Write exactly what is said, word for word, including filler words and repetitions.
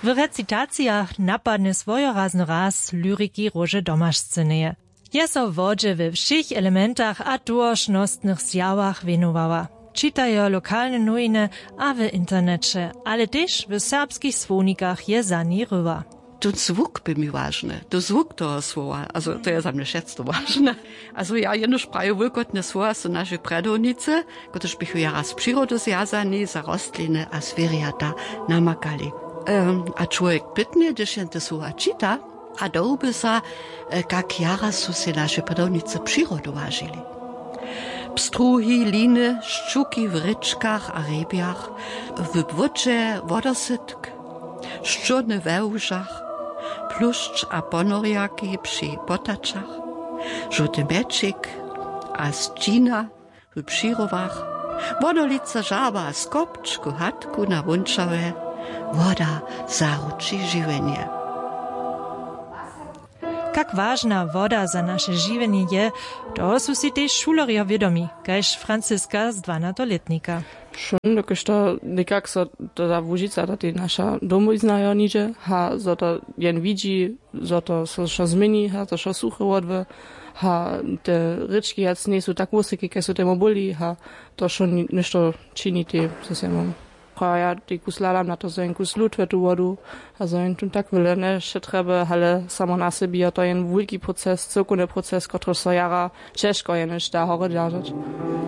W recitacjach napadne swojorazny raz lyriki Róže Domašceneje. Je so wodzie we všich elementach a dôležnostnych zjawach venowała. Czytają lokalne nowiny a w internecie, ale też w serbskich słownikach je za nie rywa. To zwuk by mi ważny, to zwuk toho słowa, also to je za mnie všetko ważne. Also ja jenož prajo wylkotne słowa są nasze predovnice, kotrež bych ja raz przyrodu zjazani, za rostliny a zwierzęta namakali. Um, a człowiek pytnie, gdyż jen te słowa czyta, a dołby sa, jak jara su se naše predovnice przyrodu wažili. Pstruhi, liny, ščuki v rečkach a rybjach, w bwocze wodosytk, szczurny we łżach, pluszcz a ponoriaki przy potaczach, żółty meczik a zdzina w przyrowach, wodolica żaba a skopczku hatku na wunczałe, woda zaruczy żywienie. Jak ważna woda za nasze żywienie je, to są si też šulerja wiadomi, kajž Franciska z dvanatoletnika. Schon, dokiż to nikak so to ta Łužica, to nasza domu znajo niže, ha, zo to jen widzi, zo to so šo zmieni, ha, to šo suche wodve, ha, te ryczki jac nie są tak wysokie, jak są temu boli, ha, to schon nešto čini te, co se mam. Ha, ja ty kusladam na to, że jen kus lutwe tu wodu, a zo jen tu tak wyle, ne, še treba, ale samo na sebi, a to jen wielki proces, cirkulny proces, który so jara ciężko jen da hore držać.